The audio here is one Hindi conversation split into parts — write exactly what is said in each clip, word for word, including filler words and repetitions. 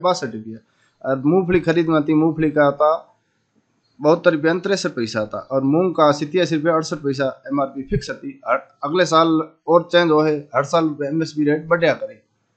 बासठ रुपया। और मूंगफली खरीद में आती, मूंगफली का आता बहत्तर रुपया तिरसठ पैसा था, और मूंग का सतासी रुपया अड़सठ पैसा एमआरपी फिक्स थी। अगले साल और चेंज हो है, हर साल एमएसपी रेट बढ़िया करे।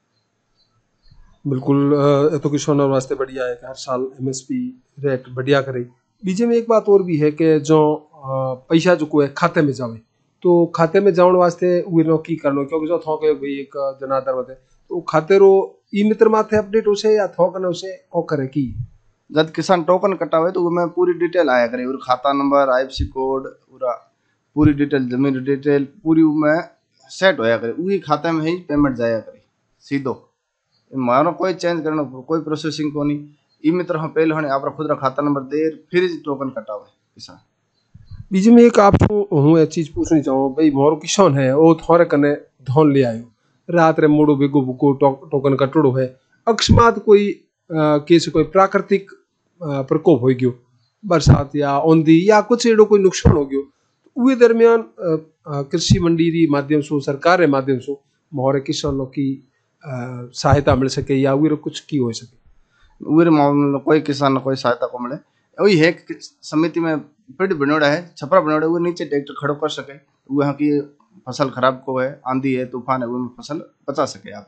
बिल्कुल अ, तो किसानों वास्ते बढ़िया है कि हर साल एमएसपी रेट बढ़िया करे। बीजे में एक बात और भी है कि जो अ, पैसा जो है खाते में जावे, तो खाते में जाने वास्ते वे नो की करनो, क्योंकि जो थोक भाई एक जनादर होते तो खाते रो ई मित्र माथे अपडेट उसे या थोक न उसे ओ करे की जब किसान टोकन कटावे तो उसमें पूरी डिटेल आया करे, और खाता नंबर, आईएफसी कोड, पूरा पूरी डिटेल, जमीन डिटेल पूरी में सेट होया करे, वही खाते में ही पेमेंट जाया करे सीधो। मानो कोई चेंज करना, कोई प्रोसेसिंग को नहीं। ई मित्र हम पहले होने आप खुद रा खाता नंबर दे फिर टोकन कटावे किसान। बीच में एक आपको हूँ एक चीज पूछनी चाहूँ भाई, मोरो किसान है वो थोड़े कने धोन ले आयो, रात रे मोड़ो बेगो बुको टो, टोकन कटड़ो है, अकस्मात कोई केस कोई प्राकृतिक अ, प्रकोप हो गयो, बरसात या ओंधी या कुछ एड़ो कोई नुकसान हो गयो, उहे दरमियान अ, अ, कृषि मंडी री माध्यम से, सरकार रे माध्यम से मोरे किसानों की अ, सहायता मिल सके या उहे कुछ की हो सके। उर मामले कोई किसान कोई सहायता को मिले, वही है कि समिति में पेड़ बनोड़ा है, छपरा बनोड़ा, वो नीचे ट्रैक्टर खड़ो कर सके, वो यहाँ की फसल खराब को है, आंधी है, तूफान है, वो फसल बचा सके आप।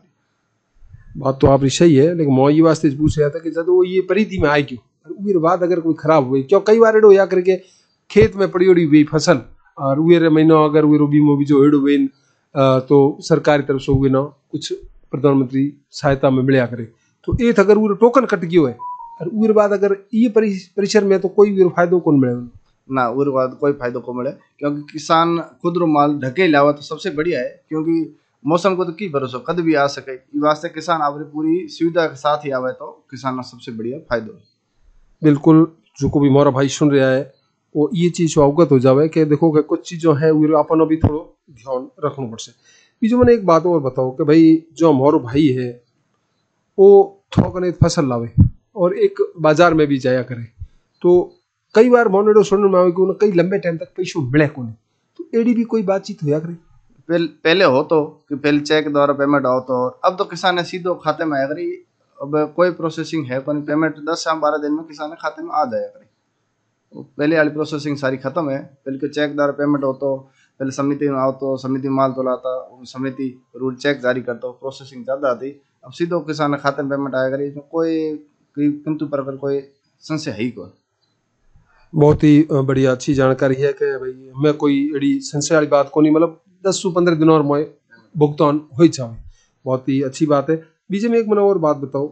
बात तो आपकी सही है, लेकिन मैं ये वास्ते पूछ रहा था कि जब वो ये परिधि में आएगी उसके बाद अगर कोई खराब हुई, क्यों कई बार एडो या करके खेत में पड़ी उड़ी हुई फसल और उरे महीनों अगर वो बीमो भी जो एडो हुई तो सरकारी तरफ से हुए ना कुछ प्रधानमंत्री सहायता में मिलया करे, तो एक अगर वो टोकन कट गयो है और उर बाद अगर ये परिसर में तो कोई भी फायदो कौन मिले ना, उर बाद कोई फायदो को मिले, क्योंकि किसान खुद रो माल ढके लावा तो सबसे बढ़िया है, क्योंकि मौसम को तो की भरोसा कद भी आ सके, इस वास्ते किसान अपनी पूरी सुविधा के साथ ही आवे तो किसान सबसे बढ़िया फायदो है। बिल्कुल, जो को भी मोरा भाई सुन रहा है वो ये चीज अवगत हो जावे कि देखो कि कुछ चीजों है वो अपन अभी थोड़ो ध्यान रखना पड़से। बीजो मैंने एक बात और बताओ कि भाई जो मोरो भाई है वो थोकने फसल लावे और एक बाजार में भी जाया करे, तो कई बार मोनेडो सुनने में आवे कि कई लंबे टाइम तक पैसों मिले कोनी, तो एडी भी कोई बातचीत होया करे। पहले पहले हो तो कि पहले चेक द्वारा पेमेंट आओ, तो अब तो किसान ने सीधो खाते में आया करी। अब कोई प्रोसेसिंग है कोई, पेमेंट दस या बारह दिन में किसान के खाते में आ जाया करे। पहले वाली प्रोसेसिंग सारी खत्म है, पहले के चेक द्वारा पेमेंट हो तो पहले समिति में आओ, तो समिति माल तो लाता, समिति रूल चेक जारी करता, प्रोसेसिंग ज्यादा आती। अब सीधो किसान के खाते में पेमेंट आया करी, इसमें कोई किंतु पर कोई संशय है ही कोई। बहुत ही बढ़िया अच्छी जानकारी है कि भाई मैं कोई एडी संशय वाली बात को नहीं, मतलब दस से पंद्रह दिनों और मैं भुगतान हो जाए, बहुत ही अच्छी बात है। बीच में एक मैंने और बात बताओ,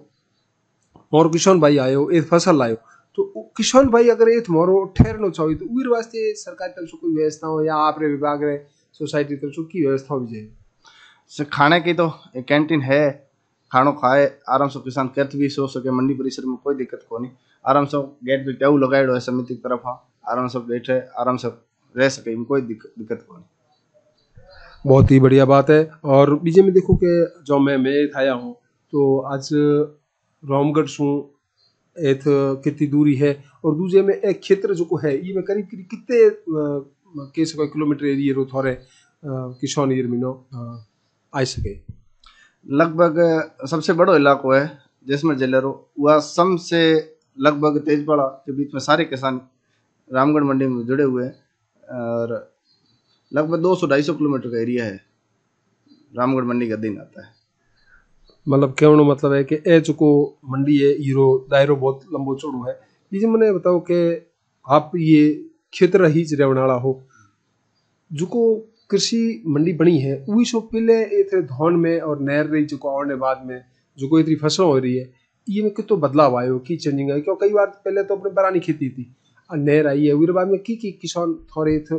और किसान भाई आयो एक फसल लायो, तो किसान भाई अगर एक मोरो ठहरना चाहिए तो उर वास्ते सरकार तरफ से कोई व्यवस्था हो या आप रे विभाग रे सोसाइटी तरफ से की व्यवस्था हो जाए? से खाने की तो एक कैंटीन है, खानो खाए आराम से किसान करत भी सो सके, मंडी परिसर में कोई दिक्कत को नहीं, आराम से गेट पे टेबल लगाएडो है समिति की तरफ, आराम से बैठे आराम से रह सके, कोई दिक्कत को नहीं। बहुत ही बढ़िया बात है। और बीजे में देखो कि जो मैं मैं आया हूँ तो आज रामगढ़ सु एक कितनी दूरी है, और दूसरे में एक क्षेत्र जो है ये में करीब करीब कितने के सौ किलोमीटर एरिया रो थोड़े किसान एरिया में नो आ सके। लगभग सबसे बड़ो इलाको है जैसलमेर जिले रो, वह सम से लगभग तेजपाड़ा के बीच में सारे किसान रामगढ़ मंडी में जुड़े हुए हैं, और लगभग दो सौ ढाई सौ किलोमीटर का एरिया है, रामगढ़ मंडी का दिन आता है। मतलब कहने मतलब है कि ए चुको मंडी है हीरो दायरो बहुत लंबो चौड़ो है। ये मैंने बताओ कि आप ये क्षेत्र ही रहने हो, जो कृषि मंडी बनी है वही सो पहले इतने धौन में और नहर रही जो आने बाद में जो कोई इतनी फसल हो रही है, ये में कितो बदलाव आयो की चेंजिंग है, क्यों कई बार पहले तो अपने बरानी खेती थी और नहर आई है, उसके बाद में की की किसान थोड़े